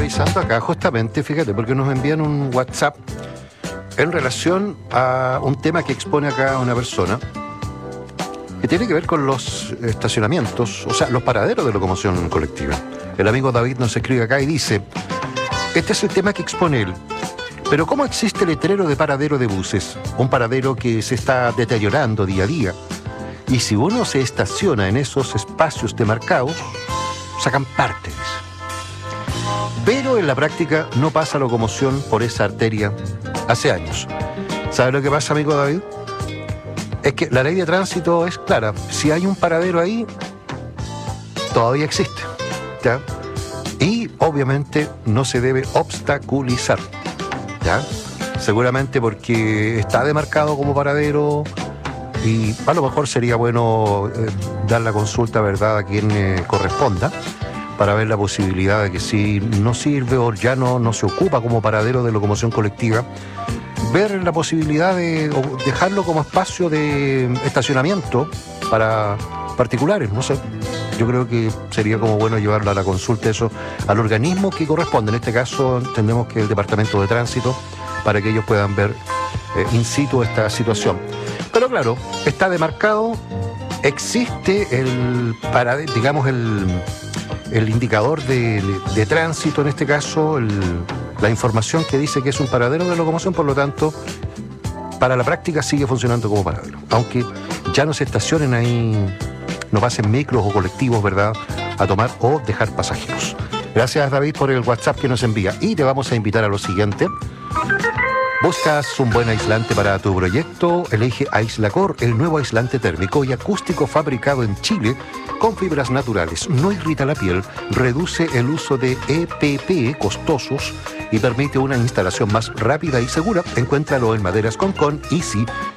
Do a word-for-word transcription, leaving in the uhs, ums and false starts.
revisando acá justamente, fíjate, porque nos envían un WhatsApp en relación a un tema que expone acá una persona que tiene que ver con los estacionamientos, o sea, los paraderos de locomoción colectiva. El amigo David nos escribe acá y dice: este es el tema que expone él. Pero ¿cómo existe letrero de paradero de buses? Un paradero que se está deteriorando día a día. Y si uno se estaciona en esos espacios demarcados, sacan partes. Pero en la práctica no pasa locomoción por esa arteria hace años. ¿Sabe lo que pasa, amigo David? Es que la ley de tránsito es clara. Si hay un paradero ahí, todavía existe, ¿ya? Y obviamente no se debe obstaculizar, ¿ya? Seguramente porque está demarcado como paradero y a lo mejor sería bueno eh, dar la consulta, ¿verdad?, a quien eh, corresponda, para ver la posibilidad de que si no sirve o ya no, no se ocupa como paradero de locomoción colectiva, ver la posibilidad de dejarlo como espacio de estacionamiento para particulares, no sé. Yo creo que sería como bueno llevarlo a la consulta eso al organismo que corresponde. En este caso entendemos que el Departamento de Tránsito, para que ellos puedan ver eh, in situ esta situación. Pero claro, está demarcado, existe el paradero, digamos el... el indicador de, de tránsito, en este caso, el, la información que dice que es un paradero de locomoción, por lo tanto, para la práctica sigue funcionando como paradero. Aunque ya no se estacionen ahí, no pasen micros o colectivos, ¿verdad?, a tomar o dejar pasajeros. Gracias, David, por el WhatsApp que nos envía. Y te vamos a invitar a lo siguiente. ¿Buscas un buen aislante para tu proyecto? Elige Aislacor, el nuevo aislante térmico y acústico fabricado en Chile con fibras naturales. No irrita la piel, reduce el uso de E P P costosos y permite una instalación más rápida y segura. Encuéntralo en Maderas Concon, Easy,